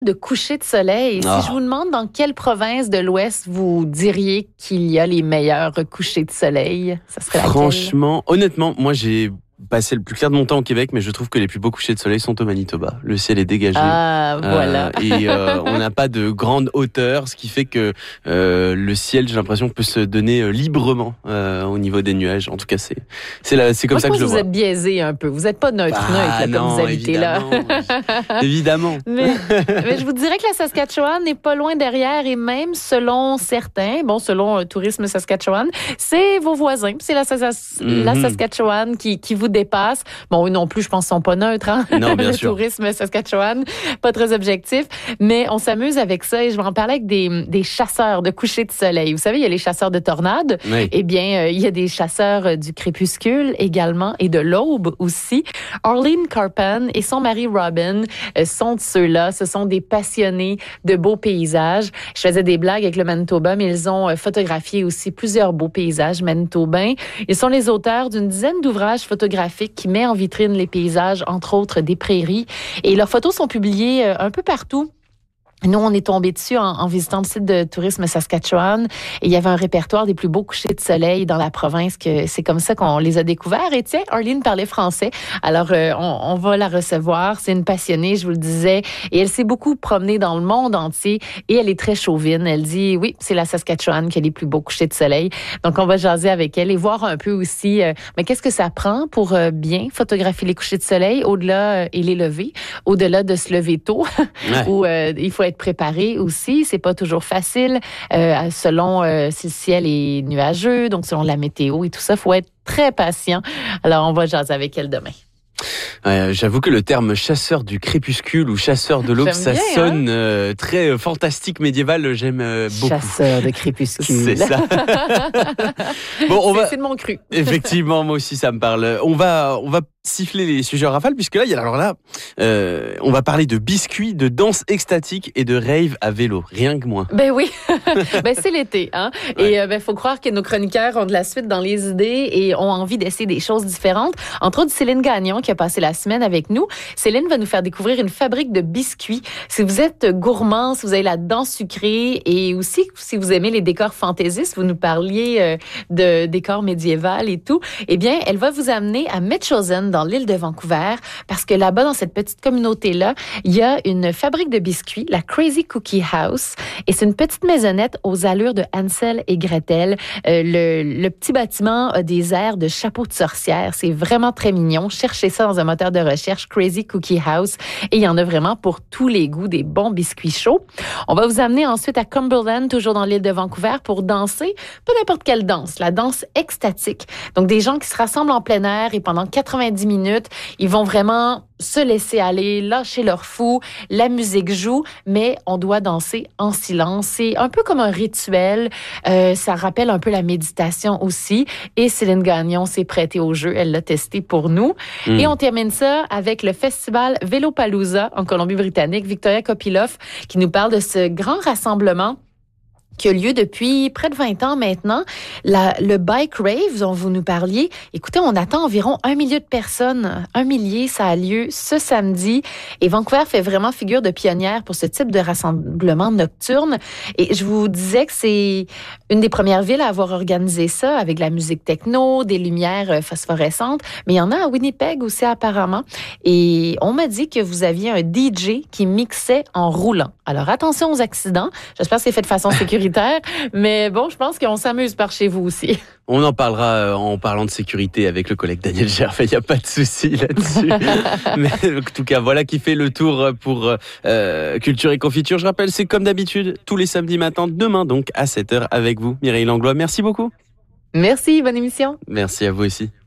de coucher de soleil. Si je vous demande dans quelle province de l'Ouest vous diriez qu'il y a les meilleurs couchers de soleil, ça serait laquelle? Franchement, honnêtement, moi j'ai passé le plus clair de mon temps au Québec, mais je trouve que les plus beaux couchers de soleil sont au Manitoba. Le ciel est dégagé. Ah, voilà. Et on n'a pas de grande hauteur, ce qui fait que le ciel, j'ai l'impression, peut se donner librement au niveau des nuages. En tout cas, c'est comme ça que je le vois. Vous êtes biaisé un peu. Vous n'êtes pas neutre comme vous habitez là. Évidemment. Mais je vous dirais que la Saskatchewan n'est pas loin derrière et même selon certains, selon Tourisme Saskatchewan, c'est vos voisins. C'est la Saskatchewan qui vous dépasse. Eux non plus, je pense, sont pas neutres. Non, bien le sûr. Tourisme Saskatchewan, pas très objectif. Mais on s'amuse avec ça et je vais en parler avec des chasseurs de coucher de soleil. Vous savez, il y a les chasseurs de tornades. Oui. Eh bien, il y a des chasseurs du crépuscule également et de l'aube aussi. Arlene Carpen et son mari Robin sont de ceux-là. Ce sont des passionnés de beaux paysages. Je faisais des blagues avec le Manitoba, mais ils ont photographié aussi plusieurs beaux paysages manitobains. Ils sont les auteurs d'une dizaine d'ouvrages photographiques qui met en vitrine les paysages, entre autres des prairies. Et leurs photos sont publiées un peu partout. Nous, on est tombés dessus en visitant le site de Tourisme Saskatchewan et il y avait un répertoire des plus beaux couchers de soleil dans la province, que c'est comme ça qu'on les a découverts. Et tiens, Arlene parlait français, alors on va la recevoir. C'est une passionnée, je vous le disais, et elle s'est beaucoup promenée dans le monde entier et elle est très chauvine. Elle dit, oui, c'est la Saskatchewan qui a les plus beaux couchers de soleil. Donc, on va jaser avec elle et voir un peu aussi, mais qu'est-ce que ça prend pour bien photographier les couchers de soleil au-delà et les lever, au-delà de se lever tôt, où il faut être préparé aussi. C'est pas toujours facile selon si le ciel est nuageux, donc selon la météo et tout ça. Il faut être très patient. Alors, on va jaser avec elle demain. J'avoue que le terme chasseur du crépuscule ou chasseur de l'aube, ça sonne très fantastique, médiéval. J'aime beaucoup. Chasseur de crépuscule. C'est ça. C'est de mon cru. Effectivement, moi aussi, ça me parle. On va siffler les sujets en rafale, puisque là, on va parler de biscuits, de danse extatique et de rave à vélo. Rien que moins. Ben oui. C'est l'été, hein. Ouais. Et faut croire que nos chroniqueurs ont de la suite dans les idées et ont envie d'essayer des choses différentes. Entre autres, Céline Gagnon, qui a passé la semaine avec nous. Céline va nous faire découvrir une fabrique de biscuits. Si vous êtes gourmand, si vous avez la dent sucrée et aussi si vous aimez les décors fantaisistes, vous nous parliez de décors médiévaux et tout, eh bien, elle va vous amener à Metchosen, dans l'île de Vancouver, parce que là-bas, dans cette petite communauté-là, il y a une fabrique de biscuits, la Crazy Cookie House, et c'est une petite maisonnette aux allures de Hansel et Gretel. Le petit bâtiment a des airs de chapeau de sorcière. C'est vraiment très mignon. Cherchez ça dans un moteur de recherche, Crazy Cookie House, et il y en a vraiment pour tous les goûts, des bons biscuits chauds. On va vous amener ensuite à Cumberland, toujours dans l'île de Vancouver, pour danser, peu n'importe quelle danse, la danse extatique. Donc, des gens qui se rassemblent en plein air et pendant 90 minutes, ils vont vraiment se laisser aller, lâcher leur fou, la musique joue, mais on doit danser en silence. C'est un peu comme un rituel, ça rappelle un peu la méditation aussi, et Céline Gagnon s'est prêtée au jeu, elle l'a testé pour nous. Et on termine ça avec le festival Vélopalooza en Colombie-Britannique, Victoria Kopiloff, qui nous parle de ce grand rassemblement qui a lieu depuis près de 20 ans maintenant. Le Bike Rave dont vous nous parliez, écoutez, on attend environ 1 million de personnes. 1 millier, ça a lieu ce samedi. Et Vancouver fait vraiment figure de pionnière pour ce type de rassemblement nocturne. Et je vous disais que c'est une des premières villes à avoir organisé ça avec de la musique techno, des lumières phosphorescentes. Mais il y en a à Winnipeg aussi apparemment. Et on m'a dit que vous aviez un DJ qui mixait en roulant. Alors attention aux accidents. J'espère que c'est fait de façon sécuritaire. Mais bon, je pense qu'on s'amuse par chez vous aussi. On en parlera en parlant de sécurité avec le collègue Daniel Gervais, il n'y a pas de souci là-dessus. Mais en tout cas, voilà qui fait le tour pour Culture et Confiture. Je rappelle, c'est comme d'habitude, tous les samedis matins, demain donc à 7h avec vous, Mireille Langlois. Merci beaucoup. Merci, bonne émission. Merci à vous aussi.